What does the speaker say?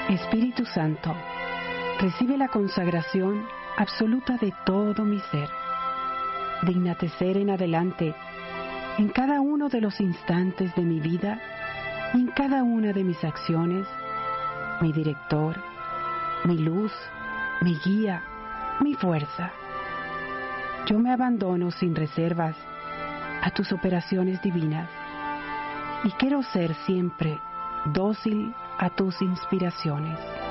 Espíritu Santo, recibe la consagración absoluta de todo mi ser. Dígnate ser en adelante, en cada uno de los instantes de mi vida y en cada una de mis acciones, mi director, mi luz, mi guía, mi fuerza. Yo me abandono sin reservas a tus operaciones divinas y quiero ser siempre dócil a tus inspiraciones.